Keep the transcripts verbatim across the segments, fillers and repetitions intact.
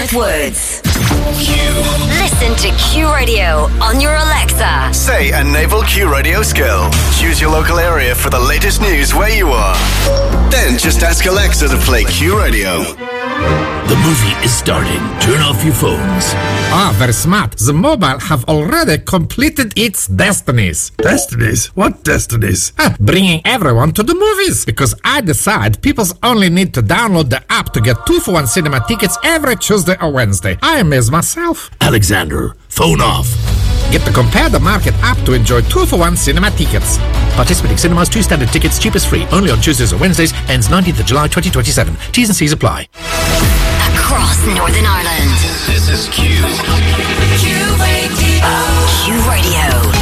with Woods. Q. Listen to Q Radio on your Alexa. Say a naval Q Radio skill. Choose your local area for the latest news where you are. Then just ask Alexa to play Q Radio. The movie is starting. Turn off your phones. Ah, very smart. The mobile have already completed its destinies. Destinies? What destinies? Ah, bringing everyone to the movies. Because I decide people only need to download the app to get two for one cinema tickets every Tuesday or Wednesday. I amaze myself. Alexander, phone off. Get the Compare the Market app to enjoy two for one cinema tickets. Participating cinemas, two standard tickets, cheapest free. Only on Tuesdays or Wednesdays. Ends nineteenth of July twenty twenty-seven. T's and C's apply. Across Northern Ireland. This is Q. Q Radio. Q Radio.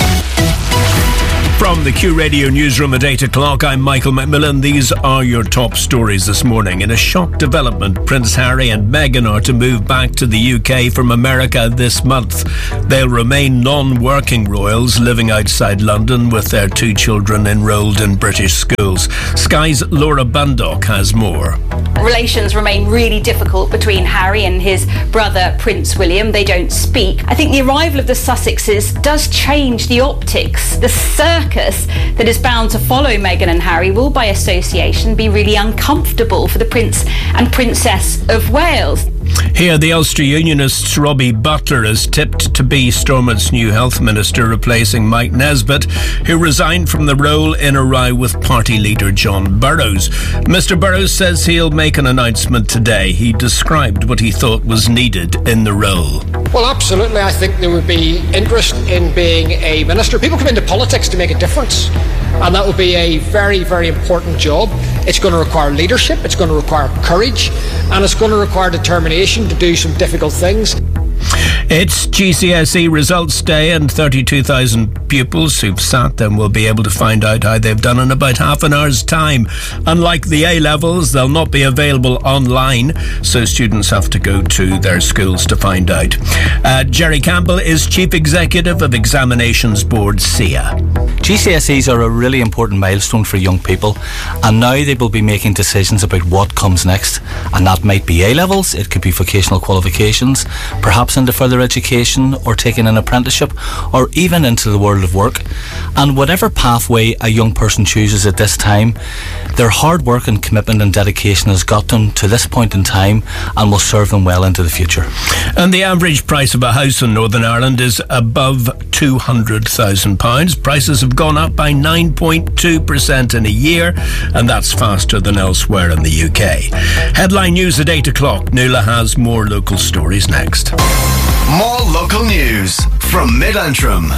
From the Q Radio newsroom at eight o'clock, I'm Michael McMillan. These are your top stories this morning. In a shock development, Prince Harry and Meghan are to move back to the U K from America this month. They'll remain non-working royals living outside London with their two children enrolled in British schools. Sky's Laura Bundock has more. Relations remain really difficult between Harry and his brother Prince William. They don't speak. I think the arrival of the Sussexes does change the optics. The circus that is bound to follow Meghan and Harry will, by association, be really uncomfortable for the Prince and Princess of Wales. Here, the Ulster Unionist's Robbie Butler is tipped to be Stormont's new health minister, replacing Mike Nesbitt, who resigned from the role in a row with party leader John Burrows. Mister Burrows says he'll make an announcement today. He described what he thought was needed in the role. Well, absolutely. I think there would be interest in being a minister. People come into politics to make a difference, and that will be a very, very important job. It's going to require leadership, it's going to require courage, and it's going to require determination to do some difficult things. It's G C S E results day, and thirty-two thousand pupils who've sat them will be able to find out how they've done in about half an hour's time. Unlike the A-levels, they'll not be available online, so students have to go to their schools to find out. Uh, Jerry Campbell is Chief Executive of Examinations Board S I A. G C S Es are a really important milestone for young people, and now they will be making decisions about what comes next, and that might be A-levels, it could be vocational qualifications, perhaps into further education or taking an apprenticeship or even into the world of work. And whatever pathway a young person chooses at this time, their hard work and commitment and dedication has got them to this point in time and will serve them well into the future. And the average price of a house in Northern Ireland is above two hundred thousand pounds. Prices have gone up by nine point two percent in a year, and that's faster than elsewhere in the U K. Headline news at eight o'clock. Nuala has more local stories next. More local news from Mid-Antrim.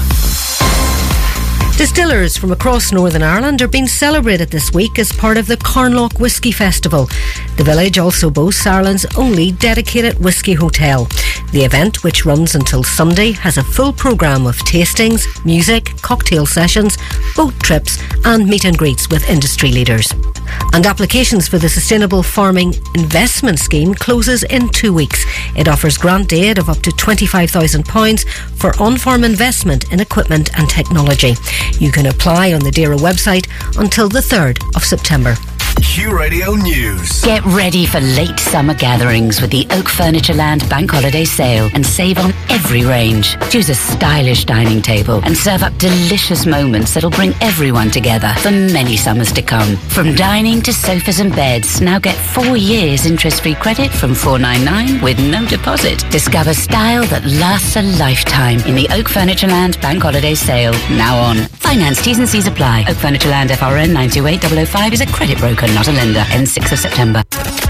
Distillers from across Northern Ireland are being celebrated this week as part of the Carnlough Whisky Festival. The village also boasts Ireland's only dedicated whisky hotel. The event, which runs until Sunday, has a full programme of tastings, music, cocktail sessions, boat trips and meet and greets with industry leaders. And applications for the Sustainable Farming Investment Scheme closes in two weeks. It offers grant aid of up to twenty-five thousand pounds for on-farm investment in equipment and technology. You can apply on the D A R A website until the third of September. Q Radio News. Get ready for late summer gatherings with the Oak Furniture Land Bank Holiday Sale and save on every range. Choose a stylish dining table and serve up delicious moments that'll bring everyone together for many summers to come. From dining to sofas and beds, now get four years interest-free credit from four ninety-nine with no deposit. Discover style that lasts a lifetime in the Oak Furniture Land Bank Holiday Sale, now on. Finance T's and C's apply. Oak Furniture Land F R N nine two eight zero zero five is a credit broker, not a lender. Ends sixth of September.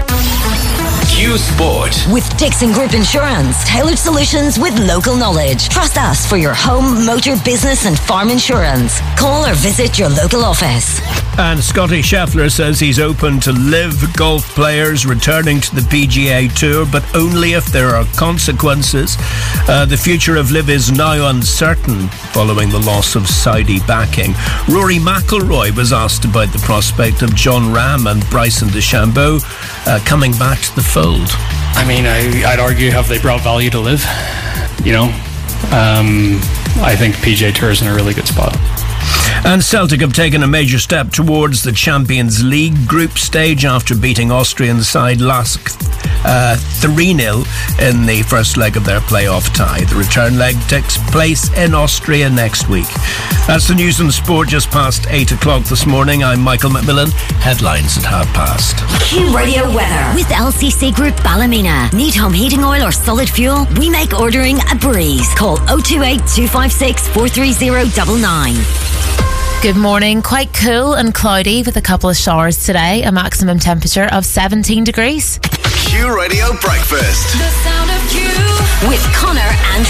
Q Sport. With Dixon Group Insurance, tailored solutions with local knowledge. Trust us for your home, motor, business and farm insurance. Call or visit your local office. And Scotty Scheffler says he's open to live golf players returning to the P G A Tour, but only if there are consequences. Uh, the future of live is now uncertain following the loss of Saudi backing. Rory McIlroy was asked about the prospect of John Ram and Bryson DeChambeau uh, coming back to the fold. I mean, I, I'd argue, have they brought value to live? You know, um, I think P G A Tour is in a really good spot. And Celtic have taken a major step towards the Champions League group stage after beating Austrian side Lask uh, three nil in the first leg of their playoff tie. The return leg takes place in Austria next week. That's the news and sport just past eight o'clock this morning. I'm Michael McMillan. Headlines at half past. Q Radio weather with L C C Group Ballymena. Need home heating oil or solid fuel? We make ordering a breeze. Call oh two eight, two five six, four three zero nine nine. Good morning. Quite cool and cloudy with a couple of showers today. A maximum temperature of seventeen degrees. Q Radio Breakfast. The sound of Q with Connor and